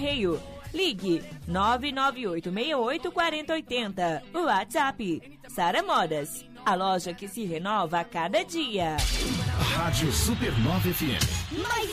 Arreio. Ligue 998684080. WhatsApp Sara Modas, a loja que se renova a cada dia. Rádio Supernova FM. Mais